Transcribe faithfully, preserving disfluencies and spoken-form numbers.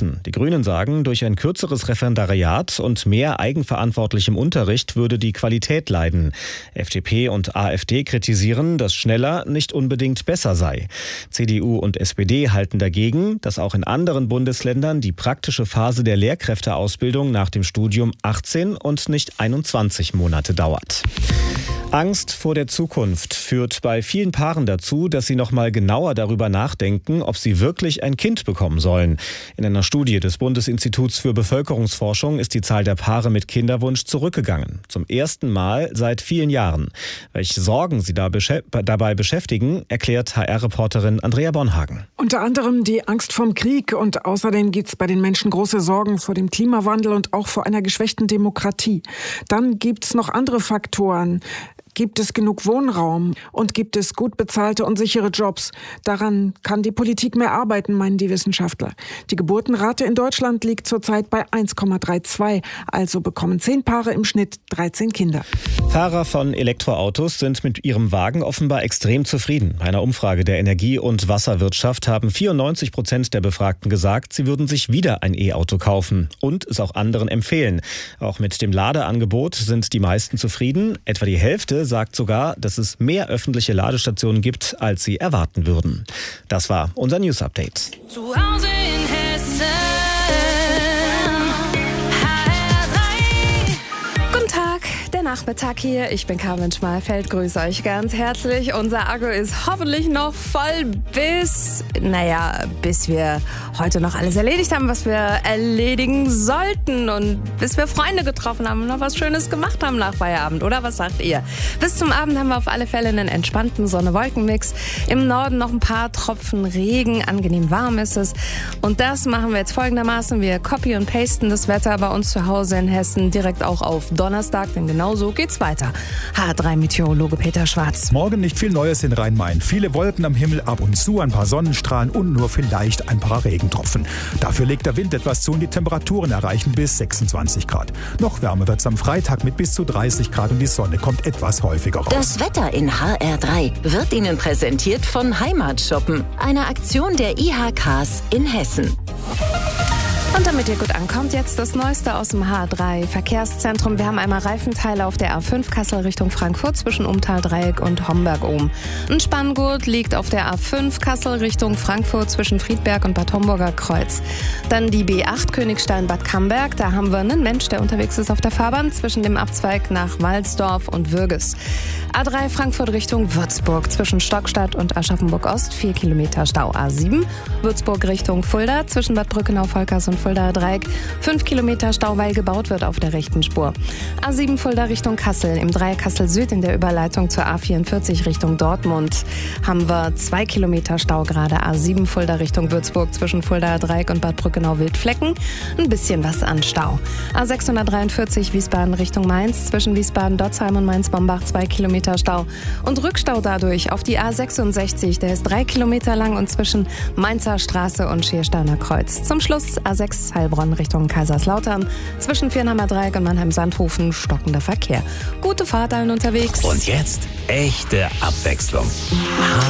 müssen. Die Grünen sagen, durch ein kürzeres Referendariat und mehr eigenverantwortlichem Unterricht würde die Qualität leiden. F D P und AfD kritisieren, dass schneller nicht unbedingt besser sei. C D U und S P D halten dagegen, dass auch in anderen Bundesländern die praktische Phase der Lehrkräfteausbildung nach dem Studium achtzehn und nicht einundzwanzig Monate dauert. Angst vor der Zukunft führt bei vielen Paaren dazu, dass sie noch mal genauer darüber nachdenken, ob sie wirklich ein Kind bekommen sollen. In einer Studie des Bundesinstituts für Bevölkerungsforschung ist die Zahl der Paare mit Kinderwunsch zurückgegangen. Zum ersten Mal seit vielen Jahren. Welche Sorgen sie da beschä- dabei beschäftigen, erklärt H R-Reporterin Andrea Bonhagen. Unter anderem die Angst vorm Krieg und außerdem gibt es bei den Menschen große Sorgen vor dem Klimawandel und auch vor einer geschwächten Demokratie. Dann gibt es noch andere Faktoren. Gibt es genug Wohnraum und gibt es gut bezahlte und sichere Jobs? Daran kann die Politik mehr arbeiten, meinen die Wissenschaftler. Die Geburtenrate in Deutschland liegt zurzeit bei eins Komma zweiunddreißig, also bekommen zehn Paare im Schnitt dreizehn Kinder. Fahrer von Elektroautos sind mit ihrem Wagen offenbar extrem zufrieden. Bei einer Umfrage der Energie- und Wasserwirtschaft haben vierundneunzig Prozent der Befragten gesagt, sie würden sich wieder ein E-Auto kaufen und es auch anderen empfehlen. Auch mit dem Ladeangebot sind die meisten zufrieden. Etwa die Hälfte sagt sogar, dass es mehr öffentliche Ladestationen gibt, als sie erwarten würden. Das war unser News Update. Zu Hause in Hessen. H R drei. Guten Tag, der Nachmittag hier. Ich bin Carmen Schmalfeld, grüße euch ganz herzlich. Unser Akku ist hoffentlich noch voll bis, naja, bis wir heute noch alles erledigt haben, was wir erledigen sollten und bis wir Freunde getroffen haben und noch was Schönes gemacht haben nach Feierabend, oder? Was sagt ihr? Bis zum Abend haben wir auf alle Fälle einen entspannten Sonne-Wolken-Mix. Im Norden noch ein paar Tropfen Regen, angenehm warm ist es. Und das machen wir jetzt folgendermaßen. Wir copy und pasten das Wetter bei uns zu Hause in Hessen direkt auch auf Donnerstag, denn genau so geht's weiter. H R drei Meteorologe Peter Schwarz. Morgen nicht viel Neues in Rhein-Main. Viele Wolken am Himmel, ab und zu ein paar Sonnenstrahlen und nur vielleicht ein paar Regentropfen. Dafür legt der Wind etwas zu und die Temperaturen erreichen bis sechsundzwanzig Grad. Noch wärmer wird's am Freitag mit bis zu dreißig Grad und die Sonne kommt etwas häufiger raus. Das Wetter in H R drei wird Ihnen präsentiert von Heimatshoppen, einer Aktion der I H Ks in Hessen. Und damit ihr gut ankommt, jetzt das Neueste aus dem H R drei Verkehrszentrum. Wir haben einmal Reifenteile auf der A fünf Kassel Richtung Frankfurt zwischen Umtaldreieck und Homberg-Ohm. Ein Spanngurt liegt auf der A fünf Kassel Richtung Frankfurt zwischen Friedberg und Bad Homburger Kreuz. Dann die B acht Königstein-Bad Camberg. Da haben wir einen Mensch, der unterwegs ist auf der Fahrbahn zwischen dem Abzweig nach Walsdorf und Würges. A drei Frankfurt Richtung Würzburg zwischen Stockstadt und Aschaffenburg-Ost, vier Kilometer Stau. A sieben Würzburg Richtung Fulda zwischen Bad Brückenau-Volkers und Fuldaer Dreieck, fünf Kilometer Stau, weil gebaut wird auf der rechten Spur. A sieben Fulda Richtung Kassel, im Dreieck Kassel Süd in der Überleitung zur A vierundvierzig Richtung Dortmund haben wir zwei Kilometer Stau gerade. A sieben Fulda Richtung Würzburg zwischen Fuldaer Dreieck und Bad Brückenau-Wildflecken, ein bisschen was an Stau. A sechshundertdreiundvierzig Wiesbaden Richtung Mainz zwischen Wiesbaden-Dotzheim und Mainz-Bombach, zwei Kilometer Stau und Rückstau dadurch auf die A sechsundsechzig, der ist drei Kilometer lang und zwischen Mainzer Straße und Schiersteiner Kreuz. Zum Schluss A sechs Heilbronn Richtung Kaiserslautern zwischen Viernheimer Dreieck und Mannheim-Sandhofen stockender Verkehr. Gute Fahrt allen unterwegs. Und jetzt echte Abwechslung.